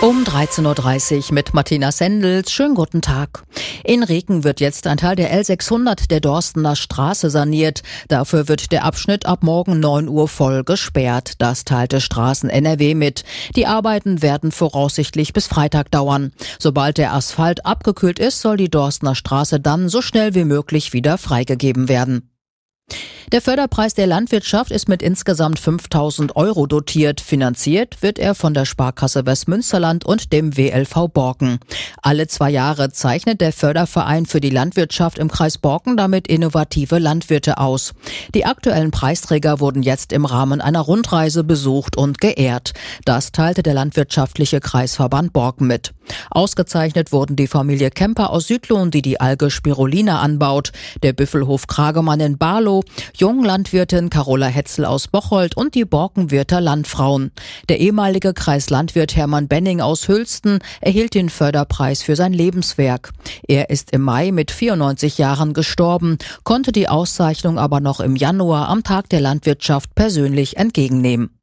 Um 13.30 Uhr mit Martina Sendels. Schönen guten Tag. In Reken wird jetzt ein Teil der L600 der Dorstener Straße saniert. Dafür wird der Abschnitt ab morgen 9 Uhr voll gesperrt. Das teilte Straßen NRW mit. Die Arbeiten werden voraussichtlich bis Freitag dauern. Sobald der Asphalt abgekühlt ist, soll die Dorstener Straße dann so schnell wie möglich wieder freigegeben werden. Der Förderpreis der Landwirtschaft ist mit insgesamt 5.000 € dotiert. Finanziert wird er von der Sparkasse Westmünsterland und dem WLV Borken. Alle 2 Jahre zeichnet der Förderverein für die Landwirtschaft im Kreis Borken damit innovative Landwirte aus. Die aktuellen Preisträger wurden jetzt im Rahmen einer Rundreise besucht und geehrt. Das teilte der landwirtschaftliche Kreisverband Borken mit. Ausgezeichnet wurden die Familie Kemper aus Südlohn, die Alge Spirulina anbaut, der Büffelhof Kragemann in Barlow, Junglandwirtin Carola Hetzel aus Bocholt und die Borkenwirter Landfrauen. Der ehemalige Kreislandwirt Hermann Benning aus Hülsten erhielt den Förderpreis für sein Lebenswerk. Er ist im Mai mit 94 Jahren gestorben, konnte die Auszeichnung aber noch im Januar am Tag der Landwirtschaft persönlich entgegennehmen.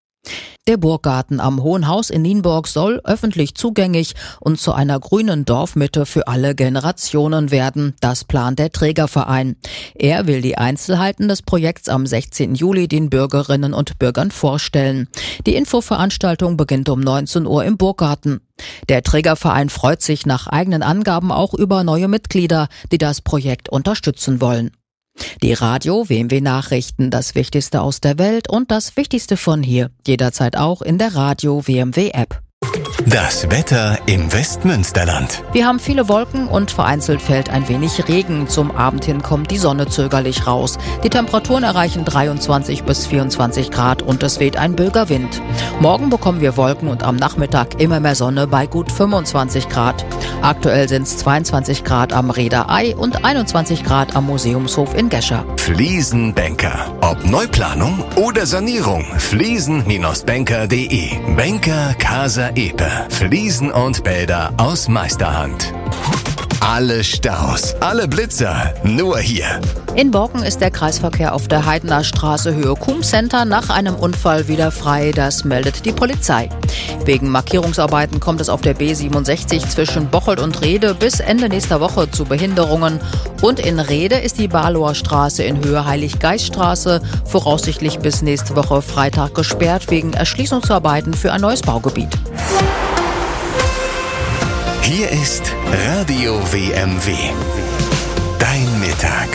Der Burggarten am Hohen Haus in Nienburg soll öffentlich zugänglich und zu einer grünen Dorfmitte für alle Generationen werden. Das plant der Trägerverein. Er will die Einzelheiten des Projekts am 16. Juli den Bürgerinnen und Bürgern vorstellen. Die Infoveranstaltung beginnt um 19 Uhr im Burggarten. Der Trägerverein freut sich nach eigenen Angaben auch über neue Mitglieder, die das Projekt unterstützen wollen. Die Radio WMW Nachrichten, das Wichtigste aus der Welt und das Wichtigste von hier. Jederzeit auch in der Radio WMW App. Das Wetter im Westmünsterland. Wir haben viele Wolken und vereinzelt fällt ein wenig Regen. Zum Abend hin kommt die Sonne zögerlich raus. Die Temperaturen erreichen 23 bis 24 Grad und es weht ein böiger Wind. Morgen bekommen wir Wolken und am Nachmittag immer mehr Sonne bei gut 25 Grad. Aktuell sind es 22 Grad am Reederei und 21 Grad am Museumshof in Gescher. Fliesenbänker. Ob Neuplanung oder Sanierung. Fliesen-Banker.de. Banker Casa Epe. Fliesen und Bäder aus Meisterhand. Alle Staus, alle Blitzer, nur hier. In Borken ist der Kreisverkehr auf der Heidener Straße Höhe Kum Center nach einem Unfall wieder frei. Das meldet die Polizei. Wegen Markierungsarbeiten kommt es auf der B67 zwischen Bocholt und Rede bis Ende nächster Woche zu Behinderungen. Und in Rede ist die Barlower Straße in Höhe Heiliggeiststraße voraussichtlich bis nächste Woche Freitag gesperrt wegen Erschließungsarbeiten für ein neues Baugebiet. Hier ist Radio WMW. Dein Mittag.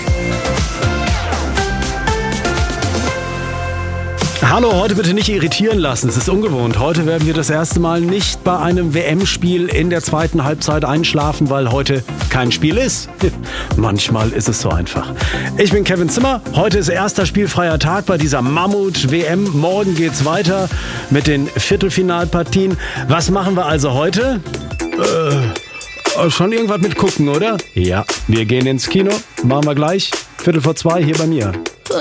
Hallo, heute bitte nicht irritieren lassen, es ist ungewohnt. Heute werden wir das erste Mal nicht bei einem WM-Spiel in der zweiten Halbzeit einschlafen, weil heute kein Spiel ist. Manchmal ist es so einfach. Ich bin Kevin Zimmer, heute ist erster spielfreier Tag bei dieser Mammut-WM. Morgen geht's weiter mit den Viertelfinalpartien. Was machen wir also heute? Schon irgendwas mit gucken, oder? Ja, wir gehen ins Kino, machen wir gleich, 2:15 hier bei mir.